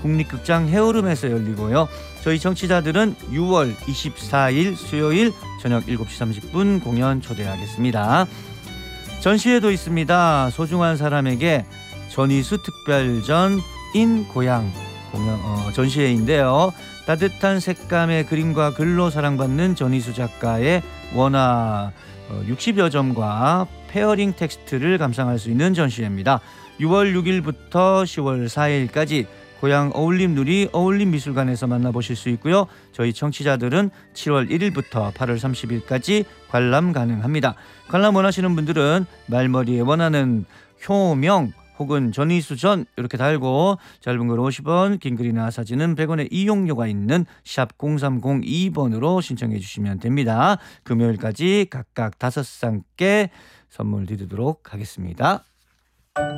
국립극장 해오름에서 열리고요. 저희 청취자들은 6월 24일 수요일 저녁 7시 30분 공연 초대하겠습니다. 전시회도 있습니다. 소중한 사람에게 전이수 특별전 인 고향 공연 전시회인데요. 따뜻한 색감의 그림과 글로 사랑받는 전이수 작가의 원화 60여 점과 페어링 텍스트를 감상할 수 있는 전시회입니다. 6월 6일부터 10월 4일까지 고향 어울림누리 어울림미술관에서 만나보실 수 있고요. 저희 청취자들은 7월 1일부터 8월 30일까지 관람 가능합니다. 관람 원하시는 분들은 말머리에 원하는 효명 혹은 전이수 전 이렇게 달고 짧은 글 50원, 긴 글이나 사진은 100원의 이용료가 있는 샵 0302번으로 신청해 주시면 됩니다. 금요일까지 각각 5쌍께 선물 드리도록 하겠습니다.